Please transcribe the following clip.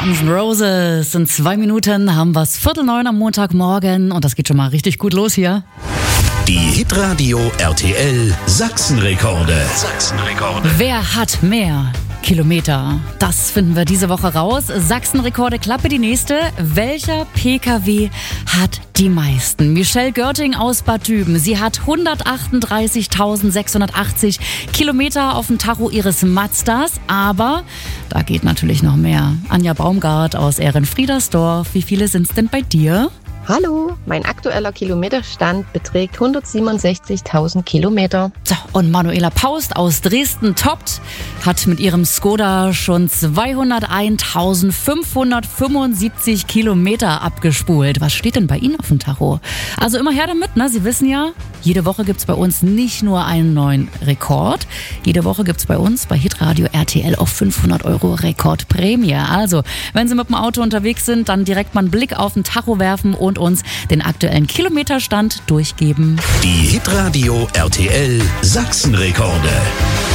Guns N' Roses. In 2 Minuten haben wir es 8:45 am Montagmorgen und das geht schon mal richtig gut los hier. Die Hitradio RTL Sachsenrekorde. Wer hat mehr Kilometer? Das finden wir diese Woche raus. Sachsenrekorde, Klappe die nächste. Welcher PKW hat die meisten? Michelle Görting aus Bad Düben. Sie hat 138.680 Kilometer auf dem Tacho ihres Mazdas. Aber da geht natürlich noch mehr. Anja Baumgart aus Ehrenfriedersdorf. Wie viele sind es denn bei dir? Hallo, mein aktueller Kilometerstand beträgt 167.000 Kilometer. So, und Manuela Paust aus Dresden toppt, hat mit ihrem Skoda schon 201.575 Kilometer abgespult. Was steht denn bei Ihnen auf dem Tacho? Also immer her damit, ne? Sie wissen ja, jede Woche gibt's bei uns nicht nur einen neuen Rekord. Jede Woche gibt's bei uns bei Hitradio RTL auf 500 € Rekordprämie. Also, wenn Sie mit dem Auto unterwegs sind, dann direkt mal einen Blick auf den Tacho werfen und uns den aktuellen Kilometerstand durchgeben. Die Hitradio RTL Sachsenrekorde.